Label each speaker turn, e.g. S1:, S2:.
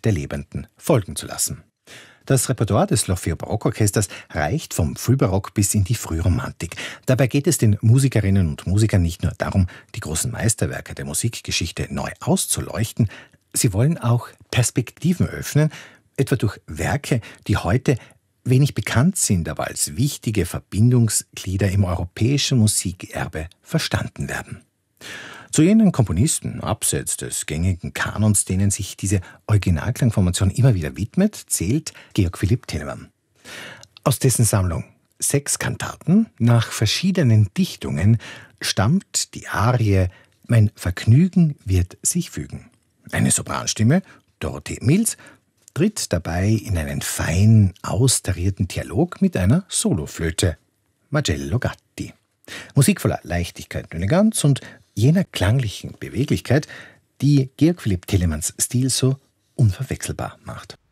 S1: der Lebenden folgen zu lassen. Das Repertoire des L'Orfeo Barockorchesters reicht vom Frühbarock bis in die Frühromantik. Dabei geht es den Musikerinnen und Musikern nicht nur darum, die großen Meisterwerke der Musikgeschichte neu auszuleuchten, sie wollen auch Perspektiven öffnen, etwa durch Werke, die heute wenig bekannt sind, aber als wichtige Verbindungsglieder im europäischen Musikerbe verstanden werden. Zu jenen Komponisten, abseits des gängigen Kanons, denen sich diese Originalklangformation immer wieder widmet, zählt Georg Philipp Telemann. Aus dessen Sammlung 6 Kantaten nach verschiedenen Dichtungen stammt die Arie »Mein Vergnügen wird sich fügen«. Eine Sopranstimme, Dorothee Mills, tritt dabei in einen fein austarierten Dialog mit einer Soloflöte, Marcello Gatti. Musik voller Leichtigkeit und Eleganz und jener klanglichen Beweglichkeit, die Georg Philipp Telemanns Stil so unverwechselbar macht.